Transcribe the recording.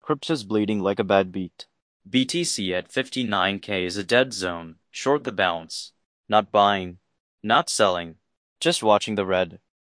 Crips is bleeding like a bad beat. BTC at 59K is a dead zone. Short the bounce. Not buying. Not selling. Just watching the red.